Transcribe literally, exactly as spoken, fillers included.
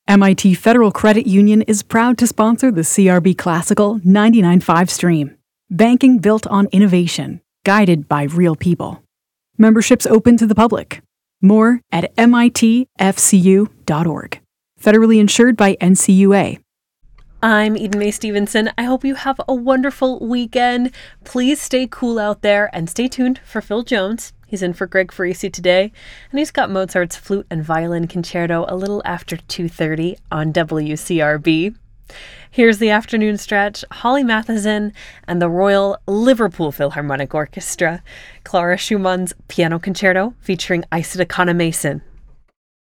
M I T Federal Credit Union is proud to sponsor the C R B Classical ninety-nine point five stream. Banking built on innovation, guided by real people. Memberships open to the public. More at M I T F C U dot org. Federally insured by N C U A. I'm Eden Mae Stevenson. I hope you have a wonderful weekend. Please stay cool out there and stay tuned for Phil Jones. He's in for Greg Farisi today, and he's got Mozart's Flute and Violin Concerto a little after two thirty on W C R B. Here's the afternoon stretch. Holly Matheson and the Royal Liverpool Philharmonic Orchestra. Clara Schumann's Piano Concerto featuring Isida Kana Mason.